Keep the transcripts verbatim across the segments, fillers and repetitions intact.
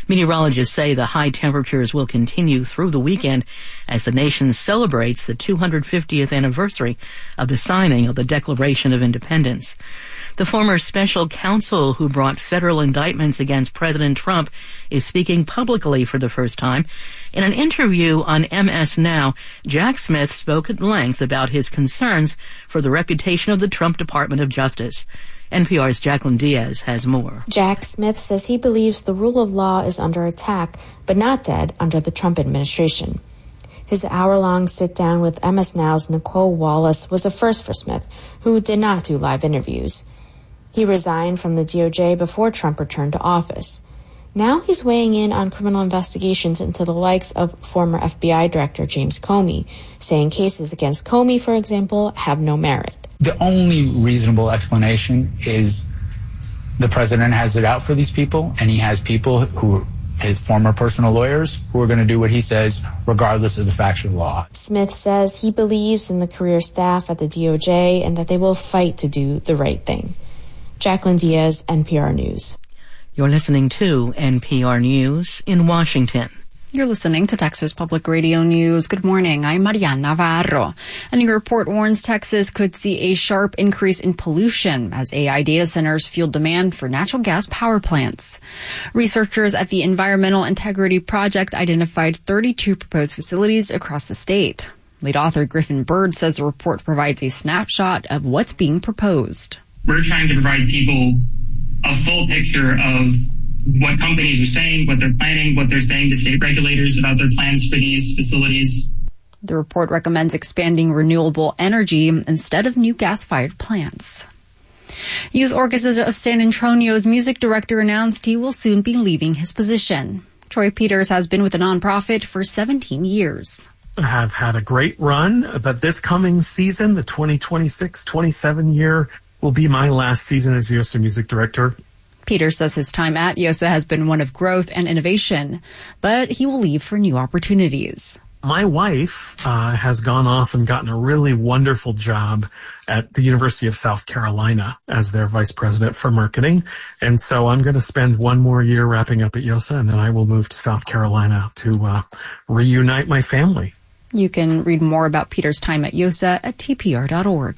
Meteorologists say the high temperatures will continue through the weekend as the nation celebrates the two hundred fiftieth anniversary of the signing of the Declaration of Independence. The former special counsel who brought federal indictments against President Trump is speaking publicly for the first time. In an interview on M S Now, Jack Smith spoke at length about his concerns for the reputation of the Trump Department of Justice. N P R's Jacqueline Diaz has more. Jack Smith says he believes the rule of law is under attack, but not dead under the Trump administration. His hour-long sit-down with M S Now's Nicole Wallace was a first for Smith, who did not do live interviews. He resigned from the D O J before Trump returned to office. Now he's weighing in on criminal investigations into the likes of former F B I Director James Comey, saying cases against Comey, for example, have no merit. The only reasonable explanation is the president has it out for these people, and he has people who his former personal lawyers who are going to do what he says regardless of the factual law. Smith says he believes in the career staff at the D O J and that they will fight to do the right thing. Jacqueline Diaz, N P R News. You're listening to N P R News in Washington. You're listening to Texas Public Radio News. Good morning. I'm Mariana Navarro. A new report warns Texas could see a sharp increase in pollution as A I data centers fuel demand for natural gas power plants. Researchers at the Environmental Integrity Project identified thirty-two proposed facilities across the state. Lead author Griffin Bird says the report provides a snapshot of what's being proposed. We're trying to provide people a full picture of what companies are saying, what they're planning, what they're saying to state regulators about their plans for these facilities. The report recommends expanding renewable energy instead of new gas-fired plants. Youth Orchestra of San Antonio's music director announced he will soon be leaving his position. Troy Peters has been with the nonprofit for seventeen years. I have had a great run, but this coming season, the twenty twenty-six twenty-seven year, will be my last season as Yosa music director. Peters says his time at Yosa has been one of growth and innovation, but he will leave for new opportunities. My wife uh, has gone off and gotten a really wonderful job at the University of South Carolina as their vice president for marketing. And so I'm going to spend one more year wrapping up at Yosa, and then I will move to South Carolina to uh, reunite my family. You can read more about Peters' time at Yosa at T P R dot org.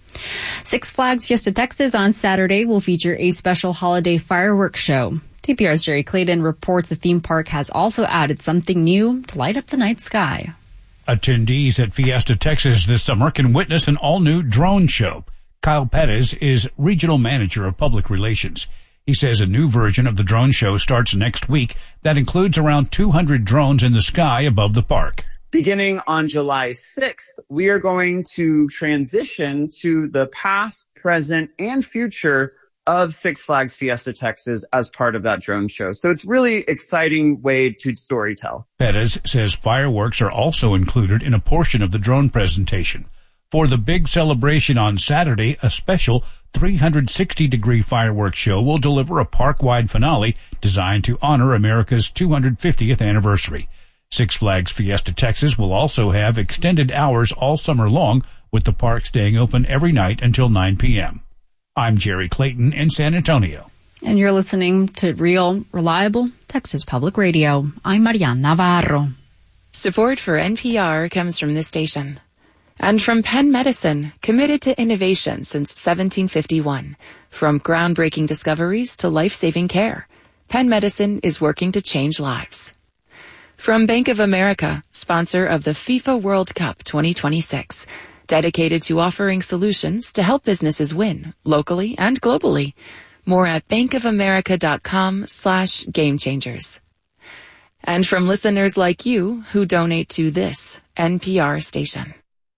Six Flags Fiesta Texas on Saturday will feature a special holiday fireworks show. T P R's Jerry Clayton reports the theme park has also added something new to light up the night sky. Attendees at Fiesta Texas this summer can witness an all-new drone show. Kyle Pettis is regional manager of public relations. He says a new version of the drone show starts next week that includes around two hundred drones in the sky above the park. Beginning on July sixth, we are going to transition to the past, present, and future of Six Flags Fiesta Texas as part of that drone show. So it's really exciting way to storytell. Pettis says fireworks are also included in a portion of the drone presentation. For the big celebration on Saturday, a special three hundred sixty degree fireworks show will deliver a park-wide finale designed to honor America's two hundred fiftieth anniversary. Six Flags Fiesta Texas will also have extended hours all summer long, with the park staying open every night until nine p.m. I'm Jerry Clayton in San Antonio. And you're listening to Real, Reliable Texas Public Radio. I'm Mariana Navarro. Support for N P R comes from this station. And from Penn Medicine, committed to innovation since seventeen fifty-one. From groundbreaking discoveries to life-saving care, Penn Medicine is working to change lives. From Bank of America, sponsor of the FIFA World Cup twenty twenty-six, dedicated to offering solutions to help businesses win, locally and globally. More at bankofamerica.com slash game changers. And from listeners like you who donate to this N P R station.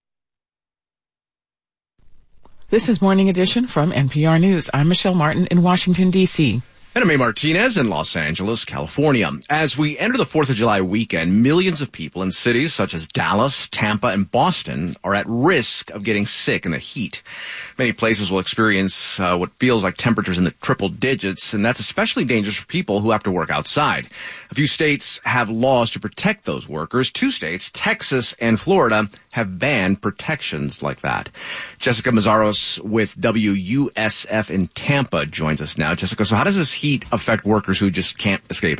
This is Morning Edition from N P R News. I'm Michelle Martin in Washington, D C And I'm A. Martinez in Los Angeles, California. As we enter the fourth of July weekend, millions of people in cities such as Dallas, Tampa, and Boston are at risk of getting sick in the heat. Many places will experience uh, what feels like temperatures in the triple digits, and that's especially dangerous for people who have to work outside. A few states have laws to protect those workers. Two states, Texas and Florida, have banned protections like that. Jessica Mazzaros with W U S F in Tampa joins us now. Jessica, so how does this heat affect workers who just can't escape it?